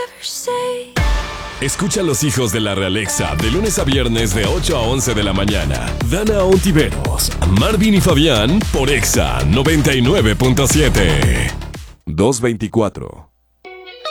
Escucha a los hijos de la Realexa de lunes a viernes de 8 a 11 de la mañana. Dana Ontiveros, Marvin y Fabián por Exa 99.7. 224.